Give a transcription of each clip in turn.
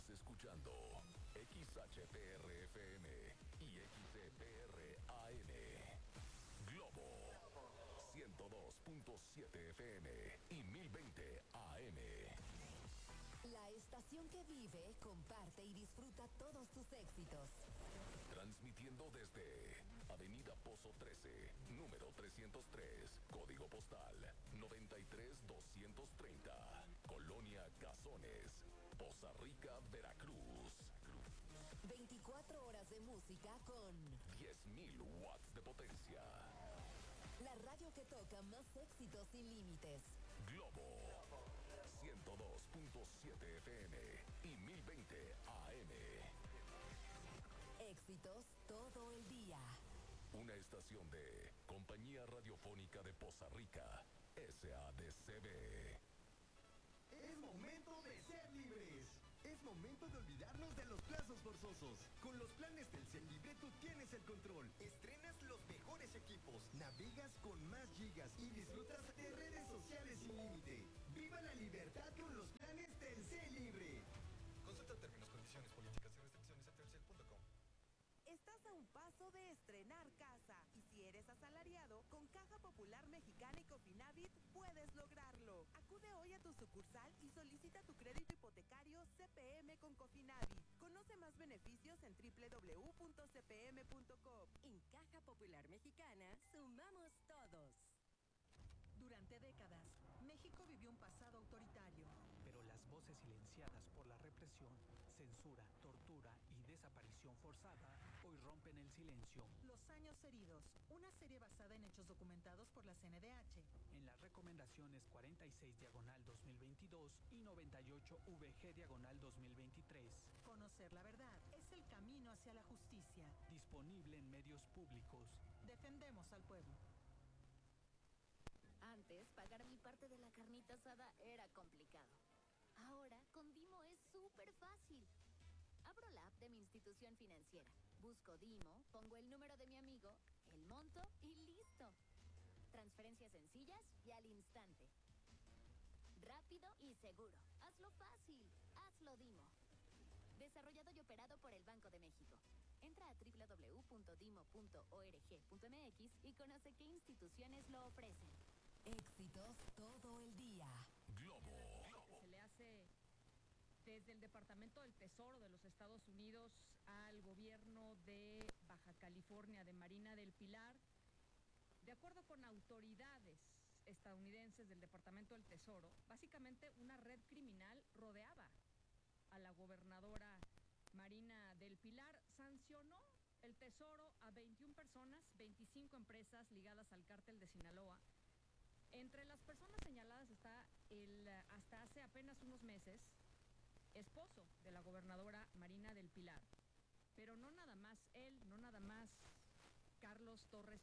Estás escuchando XHPR-FM y XCPR-AM. Globo 102.7 FM y 1020 AM. La estación que vive, comparte y disfruta todos tus éxitos. Transmitiendo desde Avenida Pozo 13, número 303, código postal 93230, Colonia Cazones, Poza Rica, Veracruz. 24 horas de música con 10.000 watts de potencia. La radio que toca más éxitos sin límites. Globo 102.7 FM y 1020 AM. Éxitos todo el día. Una estación de Compañía Radiofónica de Poza Rica, SADCB. Es momento de ser libres. Es momento de olvidarnos de los plazos forzosos. Con los planes Telcel Libre tú tienes el control. Estrenas los mejores equipos, navegas con más gigas y disfrutas de redes sociales sin límite. ¡Viva la libertad con los planes Telcel Libre! Consulta términos, condiciones, políticas y restricciones en telcel.com. Estás a un paso de estrenar casa y si eres asalariado, con Caja Popular Mexicana y Cofinavit puedes lograrlo. Acude hoy a tu sucursal y solicita tu crédito hipotecario CPM con Cofinavit. Conoce más beneficios en www.cpm.com. En Caja Popular Mexicana sumamos todos. Durante décadas, México vivió un pasado autoritario. Pero las voces silenciadas por la represión, censura, tortura y desaparición forzada hoy rompen el silencio. Los años heridos, una serie basada en hechos documentados por la CNDH. En las recomendaciones 46/2022 y 98-VG/2023. Conocer la verdad es el camino hacia la justicia. Disponible en medios públicos. Defendemos al pueblo. Antes, pagar mi parte de la carnita asada era complicado. Ahora, con Dimo es súper fácil. Abro la app de mi institución financiera, busco Dimo, pongo el número de mi amigo, el monto y listo. Transferencias sencillas y al instante. Rápido y seguro. Hazlo fácil. Hazlo Dimo. Desarrollado y operado por el Banco de México. Entra a www.dimo.org.mx y conoce qué instituciones lo ofrecen. Éxitos todo el día. Globo. Se le hace desde el Departamento del Tesoro de los Estados Unidos al gobierno de Baja California, de Marina del Pilar. De acuerdo con autoridades estadounidenses del Departamento del Tesoro, básicamente una red criminal rodeaba a la gobernadora Marina del Pilar. Sancionó el Tesoro a 21 personas, 25 empresas ligadas al cártel de Sinaloa. Entre las personas señaladas está el, hasta hace apenas unos meses, esposo de la gobernadora Marina del Pilar. Pero no nada más él, no nada más Carlos Torres,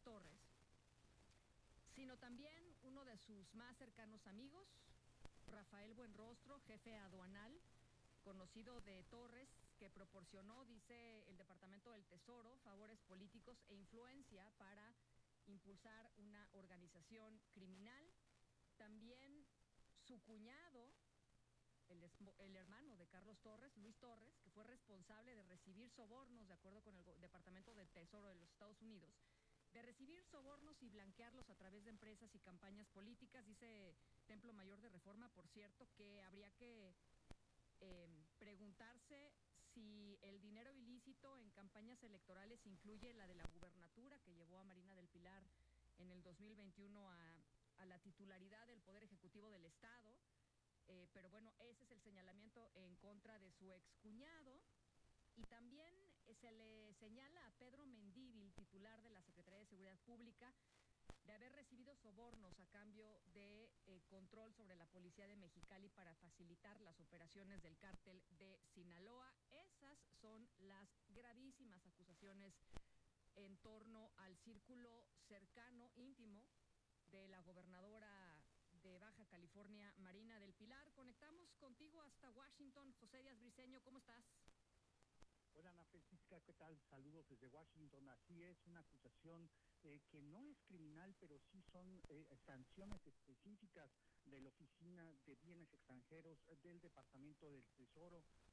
sino también uno de sus más cercanos amigos, Rafael Buenrostro, jefe aduanal, conocido de Torres, que proporcionó, dice el Departamento del Tesoro, favores políticos e influencia para impulsar una organización criminal. También su cuñado, el hermano de Carlos Torres, Luis Torres, que fue responsable de recibir sobornos, de acuerdo con el Departamento del Tesoro de los Estados Unidos, de recibir sobornos y blanquearlos a través de empresas y campañas políticas. Dice Templo Mayor de Reforma, por cierto, que habría que preguntarse si el dinero ilícito en campañas electorales incluye la de la gubernatura que llevó a Marina del Pilar en el 2021 a la titularidad del Poder Ejecutivo del Estado. Pero bueno, ese es el señalamiento en contra de su excuñado. Y también se le señala a Pedro Mendívil, titular de la Secretaría de Seguridad Pública, de haber recibido sobornos a cambio de control sobre la policía de Mexicali para facilitar las operaciones del cártel de Sinaloa. Esas son las gravísimas acusaciones en torno al círculo cercano, íntimo, de la gobernadora de Baja California, Marina del Pilar. Conectamos contigo hasta Washington. José Díaz Briceño, ¿cómo estás? Hola Ana Francisca, ¿qué tal? Saludos desde Washington. Así es, una acusación que no es criminal, pero sí son sanciones específicas de la Oficina de Bienes Extranjeros del Departamento del Tesoro. Ya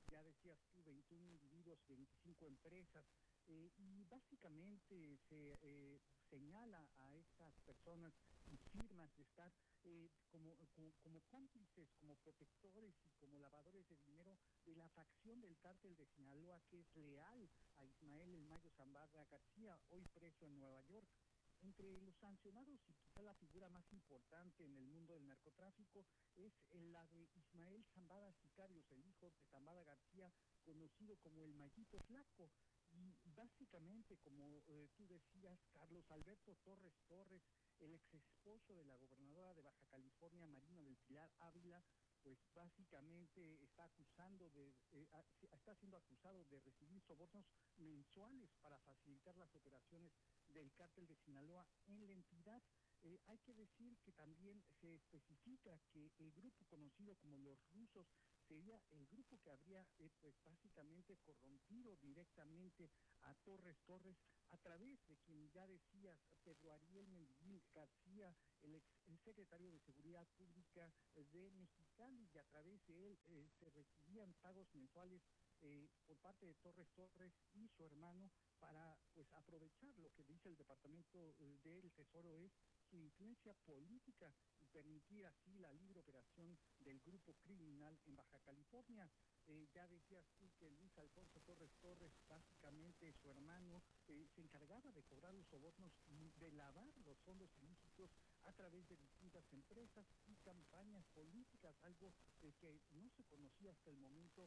decías tú, 21 individuos, 25 empresas, y básicamente se señala a estas personas y firmas de estar como cómplices, como protectores y como lavadores de dinero de la facción del cártel de Sinaloa, que es leal a Ismael El Mayo Zambada García, hoy preso en Nueva York. Entre los sancionados, y quizá la figura más importante en el mundo del narcotráfico, es la de Ismael Zambada Sicarios, el hijo de Zambada García, conocido como el Mayito Flaco. Y básicamente, como tú decías, Carlos Alberto Torres Torres, el ex esposo de la gobernadora de Baja California, Marina del Pilar Ávila, pues básicamente está siendo acusado de recibir sobornos mensuales para facilitar las operaciones del cártel de Sinaloa en la entidad. Hay que decir que también se especifica que el grupo conocido como los rusos sería el grupo que habría pues básicamente corrompido directamente a Torres Torres a través de quien ya decías, Pedro Ariel Mendiguín García, el secretario de Seguridad Pública de Mexicali, y a través de él se recibían pagos mensuales por parte de Torres Torres y su hermano para pues aprovechar lo que dice el Departamento del Tesoro es su influencia política y permitir así la libre operación del grupo criminal en Baja California. Ya decías tú que Luis Alfonso Torres Torres, básicamente su hermano, se encargaba de cobrar los sobornos y de lavar los fondos ilícitos a través de distintas empresas y campañas políticas, algo que no se conocía hasta el momento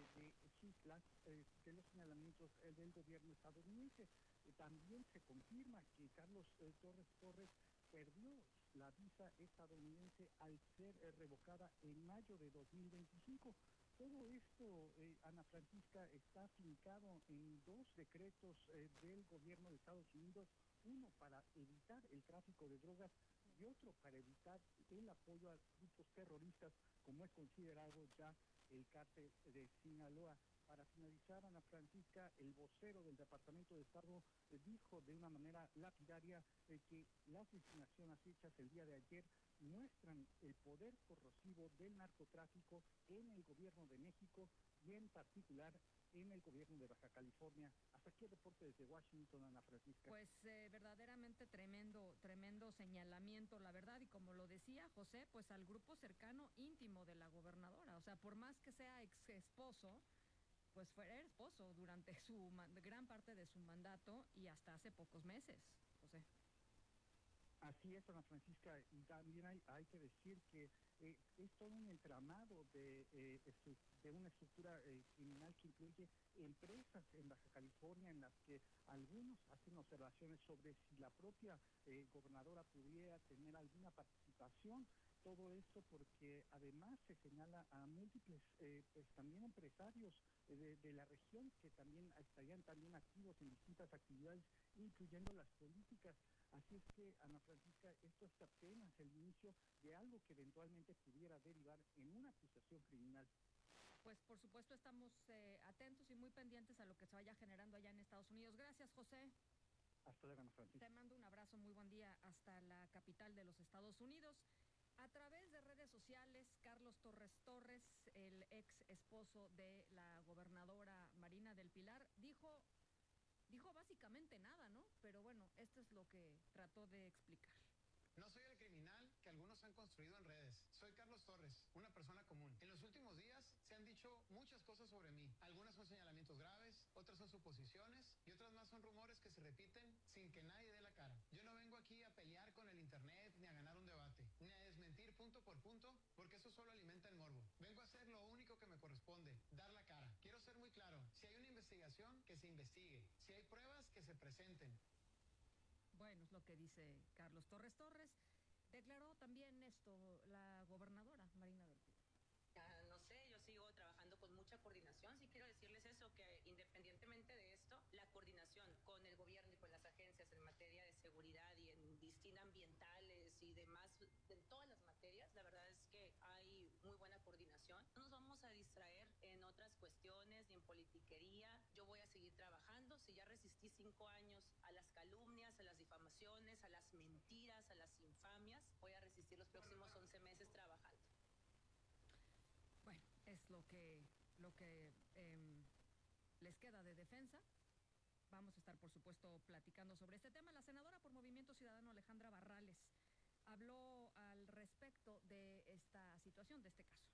de los señalamientos del gobierno estadounidense. También se confirma que Carlos Torres Torres perdió la visa estadounidense al ser revocada en mayo de 2025. Todo esto, Ana Francisca, está afincado en dos decretos del gobierno de Estados Unidos, uno para evitar el tráfico de drogas y otro para evitar el apoyo a grupos terroristas, como es considerado ya el cártel de Sinaloa. Para finalizar, Ana Francisca, el vocero del Departamento de Estado dijo de una manera lapidaria que las designaciones hechas el día de ayer muestran el poder corrosivo del narcotráfico en el gobierno de México y en particular en el gobierno de Baja California. Hasta aquí el reporte desde Washington, Ana Francisca. Pues verdaderamente tremendo señalamiento, la verdad, y como lo decía José, pues al grupo cercano íntimo de la gobernadora, o sea, por más que sea ex esposo, pues fue esposo durante gran parte de su mandato y hasta hace pocos meses, José. Así es, Ana Francisca, y también hay que decir que es todo un entramado de una estructura criminal que incluye empresas en Baja California en las que algunos hacen observaciones sobre si la propia gobernadora pudiera tener alguna participación. Todo esto porque además se señala a múltiples pues también empresarios de la región que también estarían también activos en distintas actividades, incluyendo las políticas. Así es que, Ana Francisca, esto es apenas el inicio de algo que eventualmente pudiera derivar en una acusación criminal. Pues por supuesto estamos atentos y muy pendientes a lo que se vaya generando allá en Estados Unidos. Gracias, José. Hasta luego, Ana Francisca. Te mando un abrazo, muy buen día hasta la capital de los Estados Unidos. A través de redes sociales, Carlos Torres Torres, el ex esposo de la gobernadora Marina del Pilar, dijo básicamente nada, ¿no? Pero bueno, esto es lo que trató de explicar. No soy el criminal que algunos han construido en redes. Soy Carlos Torres, una persona común. En los últimos días se han dicho muchas cosas sobre mí. Algunas son señalamientos graves, otras son suposiciones y otras más son rumores que se repiten sin que nadie dé la cara. Yo no vengo aquí a pelear con el internet ni a ganar un debate, ni a desmentir punto por punto, porque eso solo alimenta el morbo. Vengo a hacer lo único que me corresponde, dar la cara. Quiero ser muy claro, si hay una investigación, que se investigue. Si hay pruebas, que se presenten. Bueno, es lo que dice Carlos Torres Torres. Declaró también esto la gobernadora Marina del Pilar. No sé, yo sigo trabajando con mucha coordinación. Sí quiero decirles eso, que independientemente de esto, la coordinación con el gobierno y con las agencias en materia de seguridad y en distintas ambientales y demás, en todas las materias, la verdad es que hay muy buena coordinación. No nos vamos a distraer en otras cuestiones ni en politiquería. Yo voy a seguir trabajando. Si ya resistí 5 años a las calumnias, a las difamaciones, a las mentiras, a las infamias, voy a resistir los próximos 11 meses trabajando. Bueno, es lo que que les queda de defensa. Vamos a estar, por supuesto, platicando sobre este tema. La senadora por Movimiento Ciudadano, Alejandra Barrales, habló al respecto de esta situación, de este caso.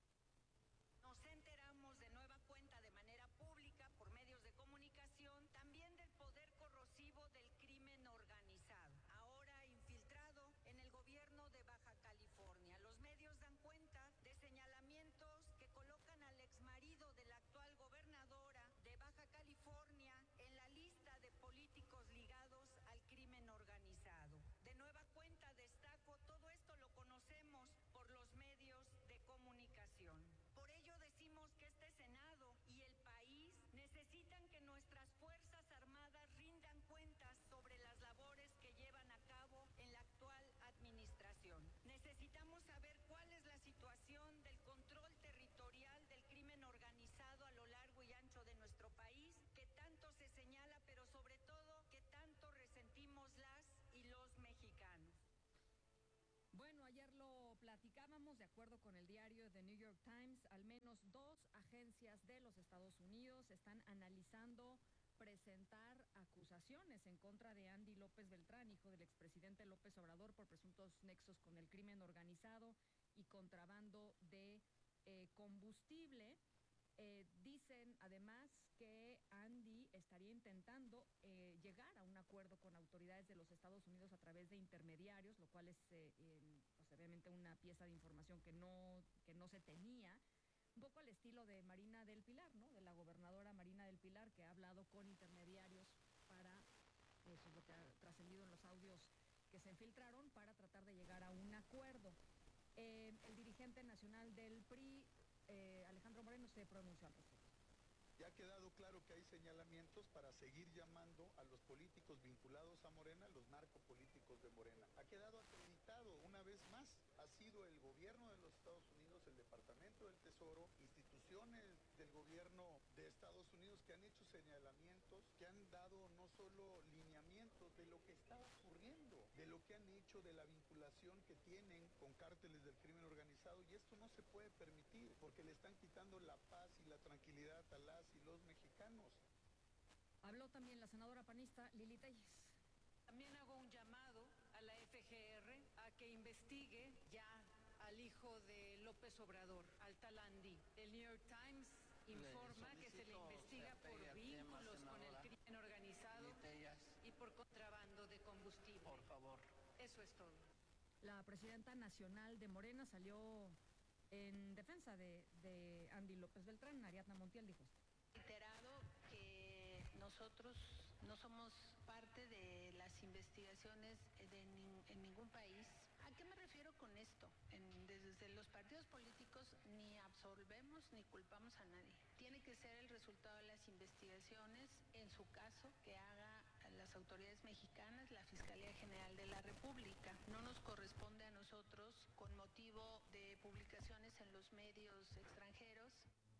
Nos enteramos de nueva cuenta de manera pública por medios de comunicación también del poder corrosivo del crimen organizado, ahora infiltrado en el gobierno de Baja California. Los medios dan cuenta de señalamientos que colocan al exmarido de la actual gobernadora de Baja California en la lista de políticos ligados al crimen organizado. De nueva cuenta destaco, todo esto lo conocemos por los medios de comunicación. Por ello decimos que este Senado y el país necesitan que nuestras Fuerzas Armadas rindan cuentas sobre las labores que llevan a cabo en la actual administración. Necesitamos saber cuál es la situación del control territorial del crimen organizado a lo largo y ancho de nuestro país, que tanto se señala, pero sobre todo que tanto resentimos las y los mexicanos. Bueno, ayer lo platicábamos, de acuerdo con el diario The New York Times, al menos 2 agencias de los Estados Unidos están analizando presentar acusaciones en contra de Andy López Beltrán, hijo del expresidente López Obrador, por presuntos nexos con el crimen organizado y contrabando de combustible. Dicen además que Andy estaría intentando llegar a un acuerdo con autoridades de los Estados Unidos a través de intermediarios, lo cual es pues obviamente una pieza de información que no se tenía, un poco al estilo de Marina del Pilar, ¿no? De la gobernadora Marina del Pilar, que ha hablado con intermediarios para, eso es lo que ha trascendido en los audios que se infiltraron, para tratar de llegar a un acuerdo. El dirigente nacional del PRI, Alejandro Moreno, se pronunció al respecto. Ya ha quedado claro que hay señalamientos para seguir llamando a los políticos vinculados a Morena, los narcopolíticos de Morena. Ha quedado acreditado una vez más. Ha sido el gobierno de los Estados Unidos, el Departamento del Tesoro, instituciones del gobierno de Estados Unidos que han hecho señalamientos, que han dado no solo lineamientos de lo que está ocurriendo, de lo que han hecho, de la vinculación que tienen con cárteles del crimen organizado, y esto no se puede permitir porque le están quitando la paz y la tranquilidad a las y los mexicanos. Habló también la senadora panista Lili Telles. También hago un llamado a la FGR a que investigue ya al hijo de López Obrador, al tal Andy. El New York Times informa que se le investiga por vínculos con el crimen organizado y por contrabando de combustible. Por favor. Eso es todo. La presidenta nacional de Morena salió en defensa de Andy López Beltrán. Ariadna Montiel dijo esto. Reiterado que nosotros no somos parte de las investigaciones en ningún país. ¿A qué me refiero con esto? Desde los partidos políticos ni absolvemos ni culpamos a nadie. Tiene que ser el resultado de las investigaciones, en su caso, que haga las autoridades mexicanas, la Fiscalía General de la República. No nos corresponde a nosotros, con motivo de publicaciones en los medios extranjeros.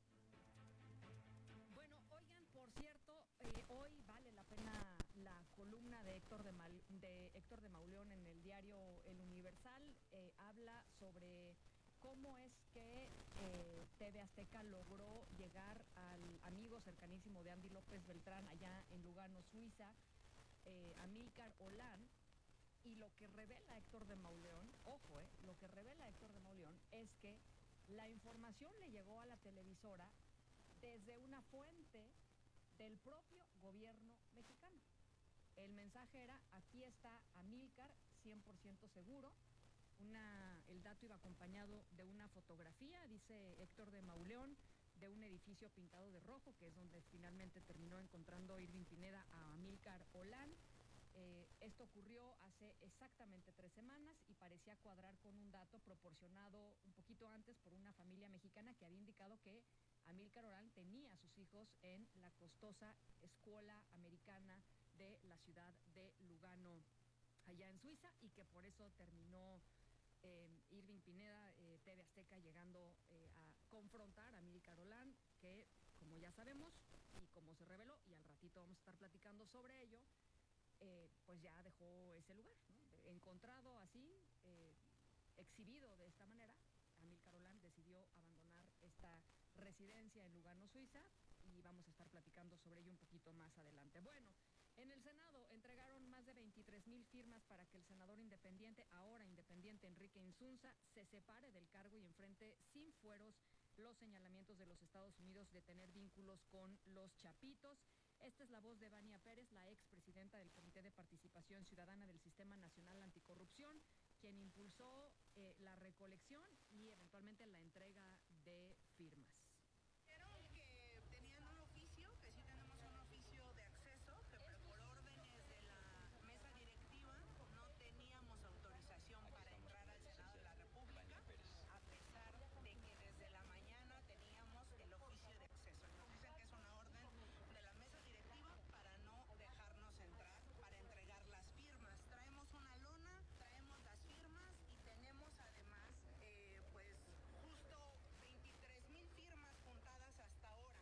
Bueno, oigan, por cierto, hoy vale la pena la columna de Héctor de Mauleón en el diario El Universal. Habla sobre cómo es que TV Azteca logró llegar al amigo cercanísimo de Andy López Beltrán allá en Lugano, Suiza, Amílcar Olán. Y lo que revela Héctor de Mauleón, ojo, lo que revela Héctor de Mauleón es que la información le llegó a la televisora desde una fuente del propio gobierno mexicano. El mensaje era: aquí está Amílcar, 100% seguro. El dato iba acompañado de una fotografía, dice Héctor de Mauleón, de un edificio pintado de rojo, que es donde finalmente terminó encontrando Irving Pineda a Amílcar Olán. Esto ocurrió hace exactamente 3 semanas y parecía cuadrar con un dato proporcionado un poquito antes por una familia mexicana que había indicado que Amílcar Olán tenía a sus hijos en la costosa escuela americana de la ciudad de Lugano, allá en Suiza, y que por eso terminó Irving Pineda, TV Azteca, llegando a confrontar a Amílcar Olán, que, como ya sabemos y como se reveló, y al ratito vamos a estar platicando sobre ello, pues ya dejó ese lugar, ¿no? Encontrado así, exhibido de esta manera, Amílcar Olán decidió abandonar esta residencia en Lugano, Suiza, y vamos a estar platicando sobre ello un poquito más adelante. Bueno, en el Senado entregaron más de 23,000 firmas para que el senador ahora independiente, Enrique Insunza, se separe del cargo y enfrente sin fueros los señalamientos de los Estados Unidos de tener vínculos con los Chapitos. Esta es la voz de Vania Pérez, la expresidenta del Comité de Participación Ciudadana del Sistema Nacional Anticorrupción, quien impulsó la recolección y eventualmente la entrega de firmas. Dijeron que tenían un oficio, que sí tenemos un oficio de acceso, que por órdenes de la mesa directiva no teníamos autorización para entrar al Senado de la República, a pesar de que desde la mañana teníamos el oficio de acceso. Nos dicen que es una orden de la mesa directiva para no dejarnos entrar, para entregar las firmas. Traemos una lona, traemos las firmas y tenemos además, pues, justo 23,000 firmas juntadas hasta ahora.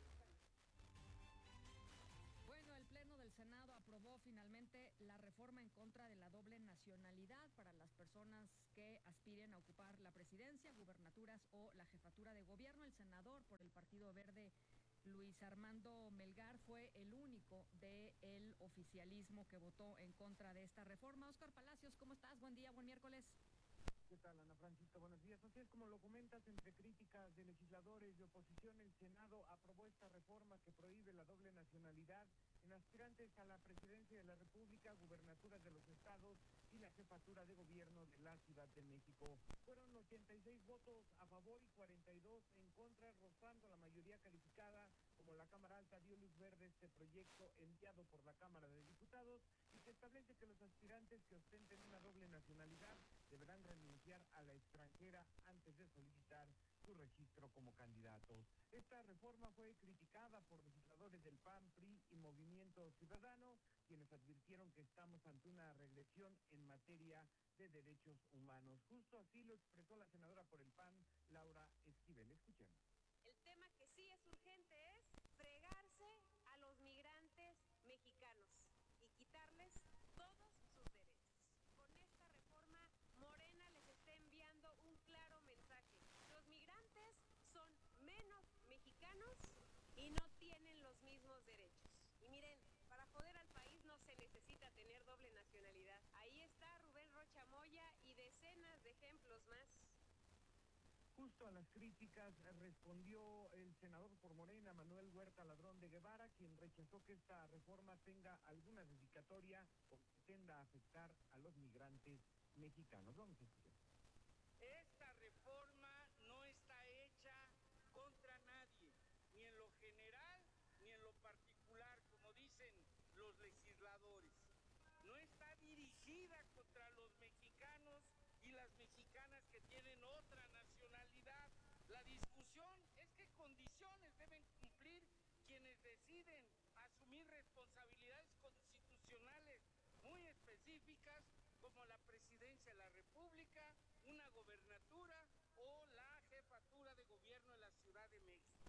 Bueno, el Pleno del Senado aprobó finalmente la reforma en contra de la doble nacionalidad para las personas que aspiren a ocupar la presidencia, gubernaturas o la jefatura de gobierno. El senador por el Partido Verde, Luis Armando Melgar, fue el único del oficialismo que votó en contra de esta reforma. Óscar Palacios, ¿cómo estás? Buen día, buen miércoles. ¿Qué tal, Ana Francisca? Buenos días. Así es como lo comentas, entre críticas de legisladores de oposición, el Senado aprobó esta reforma que prohíbe la doble nacionalidad en aspirantes a la presidencia de la República, gubernaturas de los estados y la jefatura de gobierno de la Ciudad de México. Fueron 86 votos a favor y 42 en contra, rozando la mayoría calificada, como la Cámara Alta dio luz verde a este proyecto enviado por la Cámara de Diputados y que establece que los aspirantes que ostenten una doble nacionalidad deberán renunciar a la extranjera antes de solicitar su registro como candidatos. Esta reforma fue criticada por legisladores del PAN, PRI y Movimiento Ciudadano, quienes advirtieron que estamos ante una regresión en materia de derechos humanos. Justo así lo expresó la senadora por el PAN, Laura Esquivel. Escuchemos. El tema que sí es urgente es fregarse a los migrantes mexicanos y quitarles todos sus derechos. Con esta reforma, Morena les está enviando un claro mensaje. Los migrantes son menos mexicanos y no tienen los mismos derechos. Y miren, para joder al país no se necesita tener doble nacionalidad. Ahí está Rubén Rocha Moya y decenas de ejemplos más. Justo a las críticas respondió el senador por Morena, Manuel Huerta Ladrón de Guevara, quien rechazó que esta reforma tenga alguna dedicatoria o pretenda afectar a los migrantes mexicanos. Vamos a escuchar. Esta reforma no está hecha contra nadie, ni en lo general ni en lo particular, como dicen los legisladores. No está dirigida contra los mexicanos y las mexicanas que tienen otra nacionalidad. La discusión es qué condiciones deben cumplir quienes deciden asumir responsabilidades constitucionales muy específicas, como la presidencia de la República, una gobernatura o la jefatura de gobierno de la Ciudad de México.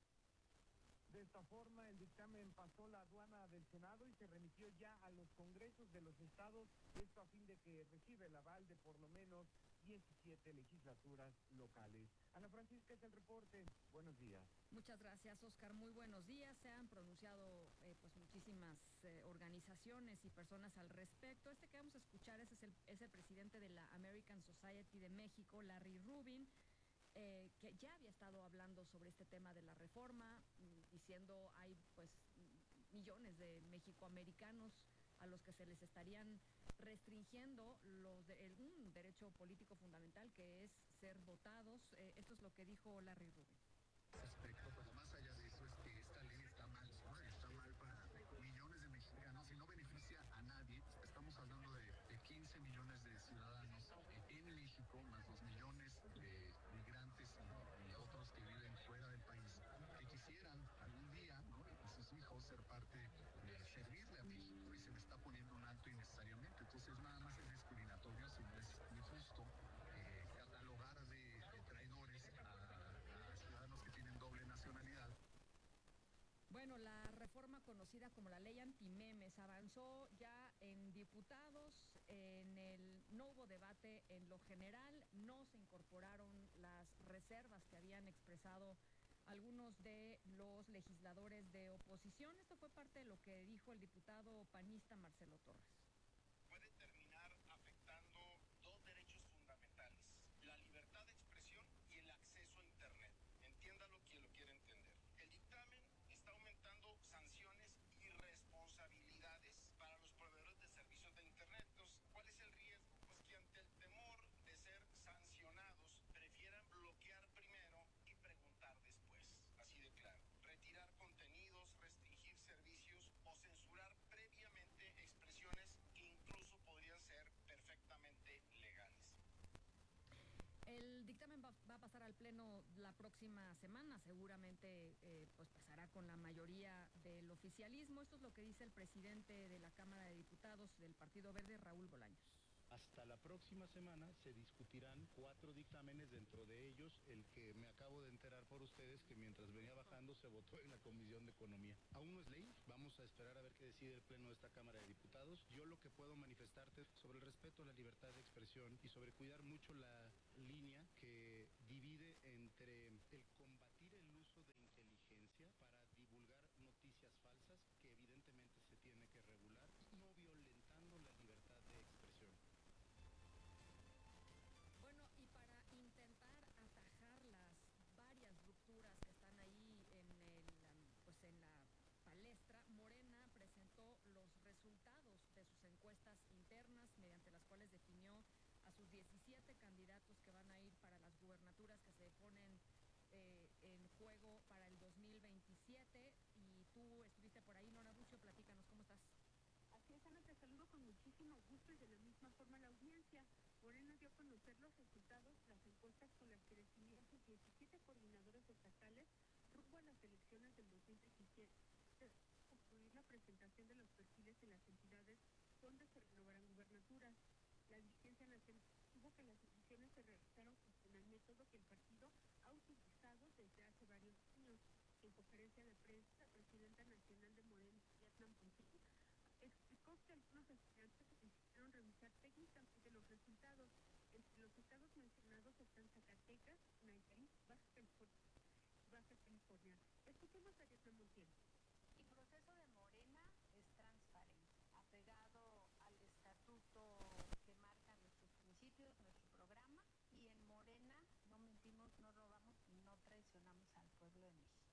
De esta forma, el dictamen pasó la aduana del Senado y se remitió ya a los congresos de los estados, esto a fin de que reciba el aval de por lo menos 17 legislaturas locales. Ana Francisca, es el reporte. Buenos días. Muchas gracias, Óscar. Muy buenos días. Se han pronunciado pues muchísimas organizaciones y personas al respecto. Este que vamos a escuchar es el presidente de la American Society de México, Larry Rubin, que ya había estado hablando sobre este tema de la reforma, diciendo hay pues millones de mexicoamericanos a los que se les estarían restringiendo un derecho político fundamental, que es ser votados. Esto es lo que dijo Larry Rubin. Aspecto, pues más allá de eso es que esta ley está mal, ¿no? Está mal para millones de mexicanos y no beneficia a nadie. Estamos hablando de 15 millones de ciudadanos en México, más 2 millones de migrantes y otros que viven fuera del país, que quisieran algún día, ¿no?, y sus hijos ser parte de servirle a México, y se le está poniendo un alto innecesariamente. Entonces nada más es discriminatorio, sino es injusto catalogar de traidores a ciudadanos que tienen doble nacionalidad. Bueno, la reforma conocida como la ley antimemes avanzó ya en diputados. No hubo debate en lo general, no se incorporaron las reservas que habían expresado algunos de los legisladores de oposición. Esto fue parte de lo que dijo el diputado panista Marcelo Torres. Puede terminar afectando dos derechos fundamentales: la libertad de expresión y el acceso a Internet. Entiéndalo quien lo quiera entender. El dictamen está aumentando sanciones y responsabilidades para los proveedores de servicios de Internet. Entonces, ¿cuál es el riesgo? Pues que ante el temor de ser sancionados, prefieran bloquear primero y preguntar después. Así de claro. Retirar contenidos, restringir servicios o censurar previamente expresiones que incluso podrían ser perfectamente legales. El dictamen va a pasar al Pleno la próxima semana, seguramente pues pasará con la mayoría del oficialismo. Esto es lo que dice el presidente de la Cámara de Diputados del Partido Verde, Raúl Bolaños. Hasta la próxima semana se discutirán 4 dictámenes, dentro de ellos el que me acabo de enterar por ustedes que mientras venía bajando se votó en la Comisión de Economía. Aún no es ley, vamos a esperar a ver qué decide el Pleno de esta Cámara de Diputados. Yo lo que puedo manifestarte sobre el respeto a la libertad de expresión y sobre cuidar mucho la línea que divide entre el combatir el uso de inteligencia para divulgar noticias falsas, que evidentemente se tiene que regular, no violentando la libertad de expresión. Bueno, y para intentar atajar las varias rupturas que están ahí en la palestra, Morena presentó los resultados de sus encuestas internas, mediante las cuales definió a sus 17 candidatos que van a ir para las gubernaturas que se ponen en juego para el 2027. Y tú estuviste por ahí, Nora Bucio, platícanos, ¿cómo estás? Así es, Ana, te saludo con muchísimo gusto y de la misma forma la audiencia. Morena dio a conocer los resultados de las encuestas con las que definieron sus 17 coordinadores estatales rumbo a las elecciones del 2027. Concluir la presentación de los perfiles en las entidades donde se renovarán gubernaturas. La dirigencia nacional tuvo que las elecciones se realizaron con el método que el partido ha utilizado desde hace varios años. En conferencia de prensa, la presidenta nacional de Morena, Vietnam Pontín, explicó que algunos aspirantes solicitaron revisar técnicamente los resultados. Entre los estados mencionados están Zacatecas, Nayarit, Baja California. Escuchemos a Vietnam Montiel. El proceso de Morena es transparente, apegado al estatuto que marca nuestros principios, nuestro programa, y en Morena no mentimos, no robamos y no traicionamos al pueblo de México.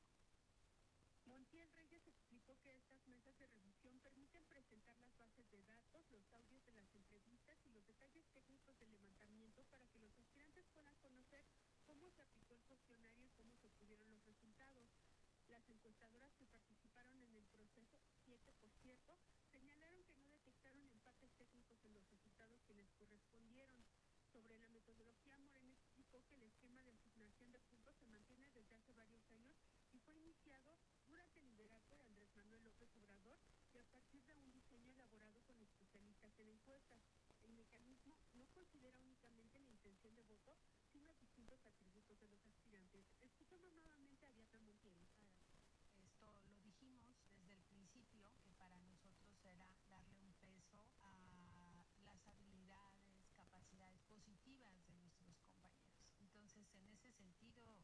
Montiel Reyes explicó que estas mesas de revisión permiten presentar las bases de datos, los audios de las entrevistas y los detalles técnicos del levantamiento para que los aspirantes puedan conocer cómo se aplicó el cuestionario y cómo se obtuvieron los resultados. Las encuestadoras que participaron en el proceso, 7 por cierto, señalaron que no detectaron empates técnicos en los resultados que les correspondieron. Sobre la metodología, Morena explicó que el esquema de asignación de puntos se mantiene desde hace varios años y fue iniciado durante el liderazgo de Andrés Manuel López Obrador y a partir de un diseño elaborado con especialistas en encuestas. El mecanismo no considera únicamente la intención de voto, sino distintos atributos de los aspirantes. Escuchamos nuevamente a Vietnam Montiel. Esto lo dijimos desde el principio, que para nosotros era darle un peso a las habilidades, capacidades positivas de nuestros compañeros. Entonces, en ese sentido,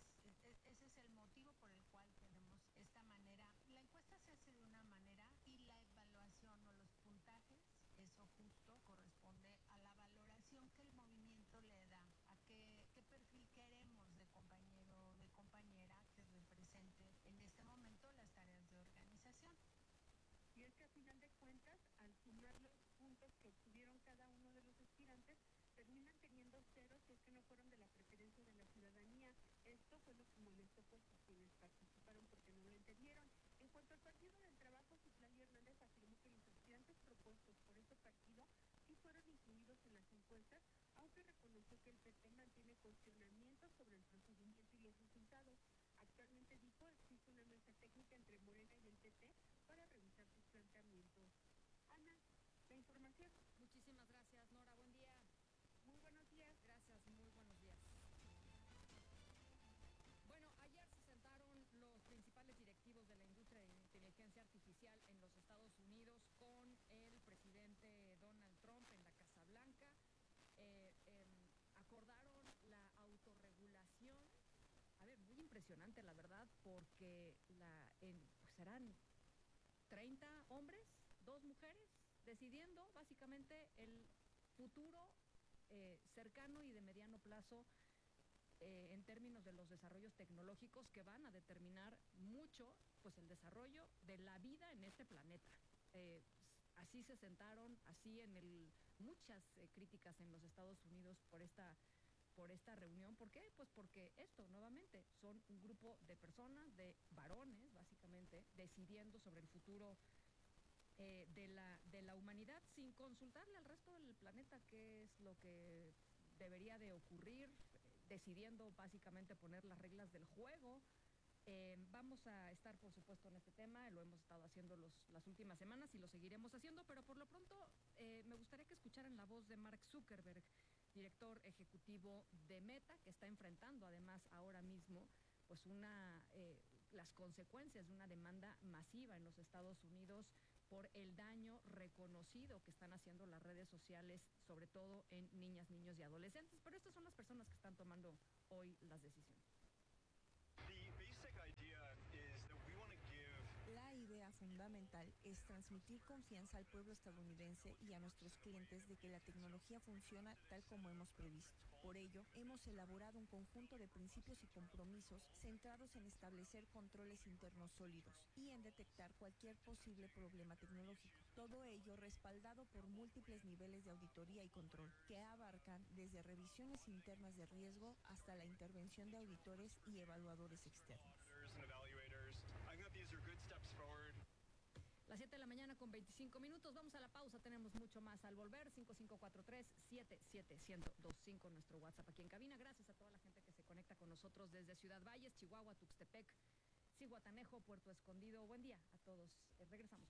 ese es el motivo por el cual tenemos esta manera. La encuesta se hace de una manera y la evaluación o los puntajes, eso justo corresponde a la valoración que el movimiento le da, a qué perfil queremos de compañero o de compañera que represente en este momento las tareas de organización. Y es que a final de cuentas, al sumar los puntos que obtuvieron cada uno de los aspirantes, terminan teniendo 0 si es que no fueron de la preferencia de la ciudadanía. Esto fue lo que molestó pues a quienes participaron porque no lo entendieron. En cuanto al Partido del Trabajo, Citlali Hernández afirmó que los aspirantes propuestos por ese partido sí fueron incluidos en las encuestas, aunque reconoció que el PT mantiene cuestionamientos sobre el procedimiento y los resultados. Actualmente, dijo, existe una mesa técnica entre Morena y el PT para revisar sus planteamientos. Ana, la información. Muchísimas gracias, Nora. Buen día. Muy buenos días. Gracias, muy buenos días. Bueno, ayer se sentaron los principales directivos de la industria de inteligencia artificial en los Estados Unidos con el presidente Donald Trump en la Casa Blanca. Acordaron la autorregulación. A ver, muy impresionante, la verdad, porque pues serán 30 hombres, 2 mujeres, decidiendo básicamente el futuro cercano y de mediano plazo en términos de los desarrollos tecnológicos que van a determinar mucho pues el desarrollo de la vida en este planeta. Así se sentaron, muchas críticas en los Estados Unidos por esta reunión. ¿Por qué? Pues porque esto, nuevamente, son un grupo de personas, de varones, básicamente, decidiendo sobre el futuro de la humanidad sin consultarle al resto del planeta qué es lo que debería de ocurrir, decidiendo básicamente poner las reglas del juego. Vamos a estar, por supuesto, en este tema, lo hemos estado haciendo las últimas semanas y lo seguiremos haciendo, pero por lo pronto me gustaría que escucharan la voz de Mark Zuckerberg, director ejecutivo de Meta, que está enfrentando además ahora mismo pues las consecuencias de una demanda masiva en los Estados Unidos por el daño reconocido que están haciendo las redes sociales, sobre todo en niñas, niños y adolescentes. Pero estas son las personas que están tomando hoy las decisiones. La idea fundamental es transmitir confianza al pueblo estadounidense y a nuestros clientes de que la tecnología funciona tal como hemos previsto. Por ello, hemos elaborado un conjunto de principios y compromisos centrados en establecer controles internos sólidos y en detectar cualquier posible problema tecnológico. Todo ello respaldado por múltiples niveles de auditoría y control, que abarcan desde revisiones internas de riesgo hasta la intervención de auditores y evaluadores externos. Las 7 de la mañana con 25 minutos. Vamos a la pausa, tenemos mucho más al volver. 5543-77125, nuestro WhatsApp aquí en cabina. Gracias a toda la gente que se conecta con nosotros desde Ciudad Valles, Chihuahua, Tuxtepec, Zihuatanejo, Puerto Escondido. Buen día a todos. Regresamos.